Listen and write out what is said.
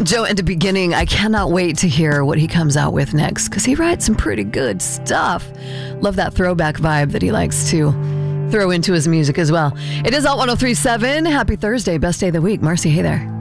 Joe at the beginning. I cannot wait to hear what he comes out with next because he writes some pretty good stuff. Love that throwback vibe that he likes to throw into his music as well. It is Alt 103.7. Happy Thursday, best day of the week. Marcy, hey there.